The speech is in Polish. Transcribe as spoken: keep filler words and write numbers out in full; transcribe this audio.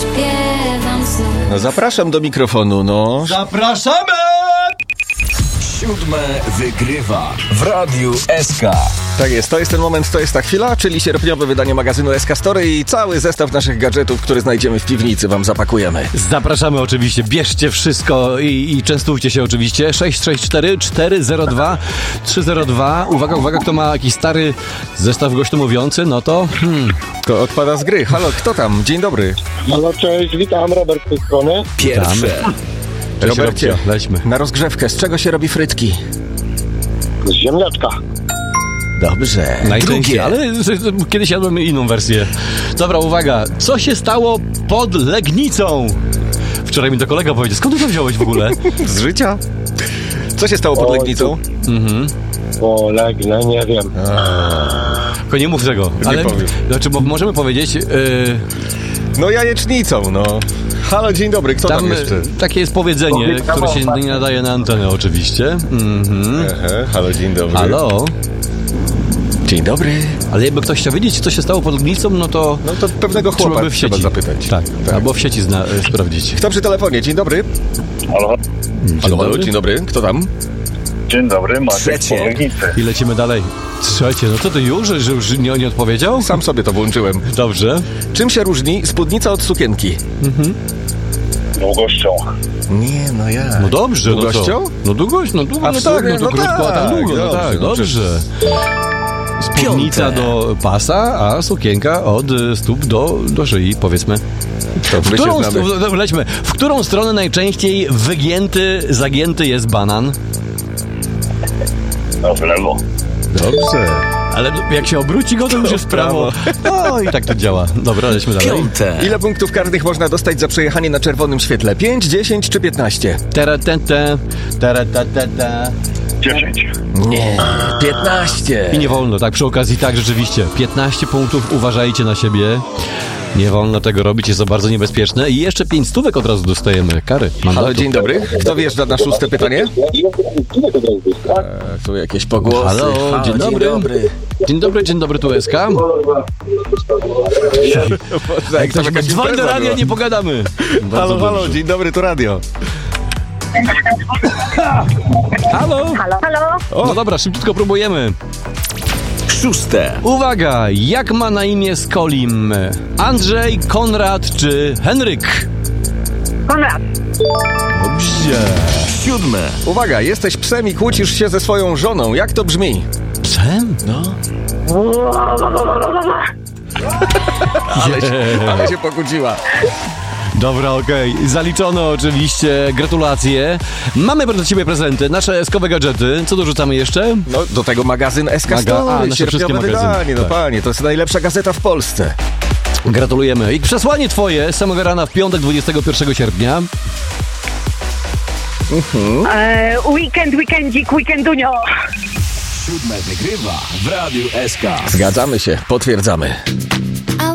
zaśpiewam znów. No zapraszam do mikrofonu, no. Zapraszamy! Siódme wygrywa w Radiu S K. Tak jest, to jest ten moment, to jest ta chwila, czyli sierpniowe wydanie magazynu S K Story i cały zestaw naszych gadżetów, który znajdziemy w piwnicy, wam zapakujemy. Zapraszamy oczywiście, bierzcie wszystko i, i częstujcie się oczywiście. sześć sześć cztery cztery zero dwa trzy zero dwa. Uwaga, uwaga, kto ma jakiś stary zestaw głośno mówiący, no to... Hmm. To odpada z gry. Halo, kto tam? Dzień dobry. Halo, cześć, witam, Robert z tej strony. Pierwsze. Robercie, lećmy. na rozgrzewkę, z czego się robi frytki? Z ziemniaczka. Dobrze. Najczęściej, Drugie. ale z- z- kiedyś jadłem inną wersję. Dobra, uwaga. Co się stało pod Legnicą? Wczoraj mi to kolega powiedział. Skąd ty to wziąłeś w ogóle? Z życia? Co się stało pod Oj, Legnicą? Mhm. O, legnę, nie wiem. Tylko nie mów tego. Nie Ale, powiem. znaczy, bo możemy powiedzieć... Yy, No jajecznicą, no. Halo, dzień dobry, kto tam, tam jeszcze? takie jest powiedzenie, które się nie nadaje na antenę oczywiście. Mhm. Aha, halo, dzień dobry. Halo? Dzień dobry. Ale jakby ktoś chciał wiedzieć, co się stało pod Legnicą, no to... No to pewnego trzeba chłopa by w trzeba sieci zapytać. Tak, Tak. albo w sieci zna, y, sprawdzić. Kto przy telefonie? Dzień dobry. Halo, Dzień Halo, halo, dobry. dzień dobry. Kto tam? dzień dobry, Maciek Trzecie. z Legnicy. I lecimy dalej. Trzecie, no to ty już, że że już nie, nie odpowiedział? Sam sobie to włączyłem. Dobrze. Czym się różni spódnica od sukienki? Długością. Nie, no ja. No dobrze, no Długością? co? No długość, no długo, A w no tak, sumie, no to no krótko, a tam tak, długo, no dobrze, tak, no dobrze. Spódnica Piąte. do pasa, a sukienka od y, stóp do, do szyi, powiedzmy. To W my się którą, znamy. st- dobra, lećmy. W którą stronę najczęściej wygięty, zagięty jest banan? No, w lewo. Dobrze. Ale jak się obróci go, to już jest w prawo. No i tak to działa. Dobra, lećmy dalej. Piąte. Ile punktów karnych można dostać za przejechanie na czerwonym świetle? pięć, dziesięć czy piętnaście? Teretete, teretetete. dziesięć. Nie, piętnaście. I nie wolno, tak przy okazji, tak rzeczywiście. piętnaście punktów, uważajcie na siebie. Nie wolno tego robić, jest to bardzo niebezpieczne. I jeszcze pięć stówek od razu dostajemy. Kary, Halo, mandatu. dzień dobry. Kto wjeżdża na szóste pytanie? E, tu jakieś pogłosy. Halo, dzień dobry. Dzień dobry, dzień dobry, tu S K. Jak ktoś jakaś Dzwoń do impreza radia, była. nie pogadamy. Halo, Bardzo halo, dobrze. dzień dobry, tu radio. Halo. Halo, halo? No dobra, szybciutko próbujemy. Szóste. Uwaga, jak ma na imię Skolim? Andrzej, Konrad czy Henryk? Konrad. Dobrze. Siódme. Uwaga, jesteś psem i kłócisz się ze swoją żoną. Jak to brzmi? Psem? No. Ale się, ale się pokłóciła. Dobra, okej. Zaliczono oczywiście. Gratulacje. Mamy dla ciebie prezenty, nasze eskowe gadżety. Co dorzucamy jeszcze? No, do tego magazyn S K Maga- a, Story, nasze wszystkie sierpniowe magazyny. wydanie. No Tak. panie, to jest najlepsza gazeta w Polsce. Gratulujemy. I przesłanie twoje z samego rana w piątek dwudziestego pierwszego sierpnia. E, weekend, weekendzik, weekendunio. Siódme wygrywa w Radiu S K. Zgadzamy się, potwierdzamy.